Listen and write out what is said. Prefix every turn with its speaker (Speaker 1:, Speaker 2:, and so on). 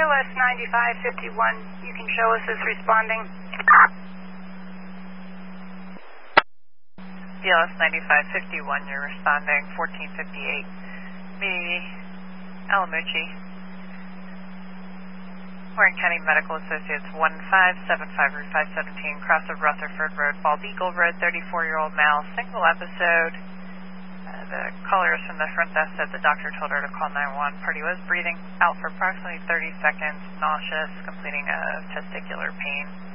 Speaker 1: BLS 9551, you can show us as responding.
Speaker 2: BLS 9551, you're responding, 1458. Me, Alamucci. Warren County Medical Associates 1575 Route 517, cross of Rutherford Road, Bald Eagle Road, 34-year-old male, single episode. The caller is from the front desk said the doctor told her to call 911. Party was breathing out for approximately 30 seconds, nauseous, completing a testicular pain.